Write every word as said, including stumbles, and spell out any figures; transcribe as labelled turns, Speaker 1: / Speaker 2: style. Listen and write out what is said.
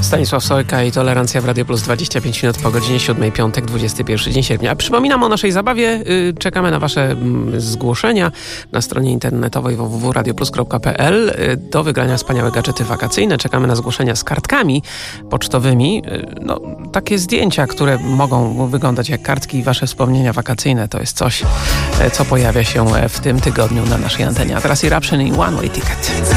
Speaker 1: Stanisław Sojka i Tolerancja w Radio Plus, dwadzieścia pięć minut po godzinie siódmej, piątek, dwudziesty pierwszy dzień sierpnia. A przypominam o naszej zabawie. Czekamy na wasze zgłoszenia na stronie internetowej w w w kropka radioplus kropka p l. Do wygrania wspaniałe gadżety wakacyjne. Czekamy na zgłoszenia z kartkami pocztowymi. No, takie zdjęcia, które mogą wyglądać jak kartki i wasze wspomnienia wakacyjne. To jest coś, co pojawia się w tym tygodniu na naszej antenie. A teraz Eruption i One Way Ticket.